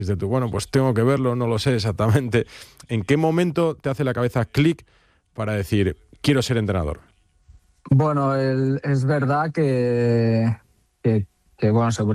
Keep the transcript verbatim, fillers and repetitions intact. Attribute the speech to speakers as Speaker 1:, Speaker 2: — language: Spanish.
Speaker 1: Dices tú, bueno, pues tengo que verlo, no lo sé exactamente. ¿En qué momento te hace la cabeza clic para decir, quiero ser entrenador?
Speaker 2: Bueno, el, es verdad que, que, que bueno, seguro